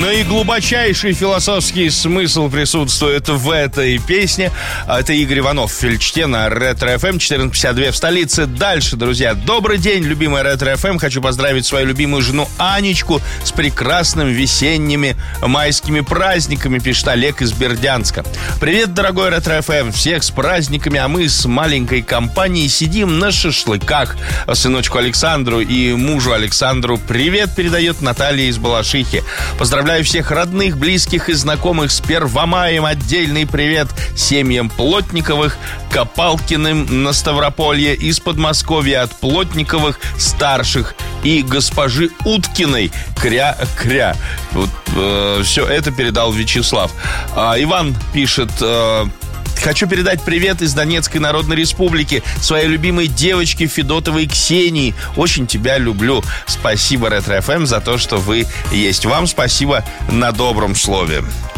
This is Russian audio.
но и глубочайший философский смысл присутствует в этой песне. Это Игорь Иванов в Фельдчте на Ретро-ФМ 1452 в столице. Дальше, друзья. Добрый день, любимая Ретро-ФМ. Хочу поздравить свою любимую жену Анечку с прекрасными весенними майскими праздниками, пишет Олег из Бердянска. Привет, дорогой Ретро-ФМ. Всех с праздниками, а мы с маленькой компанией сидим на шашлыках. Сыночку Александру и мужу Александру привет передает Наталья из Балашихи. Поздравляю всех родных, близких и знакомых с Первомаем. Отдельный привет семьям Плотниковых, Копалкиным на Ставрополье, из Подмосковья от Плотниковых старших и госпожи Уткиной. Кря-кря. Вот, все это передал Вячеслав. Иван пишет... Хочу передать привет из Донецкой Народной Республики своей любимой девочке Федотовой Ксении. Очень тебя люблю. Спасибо, Ретро-ФМ, за то, что вы есть. Вам спасибо на добром слове.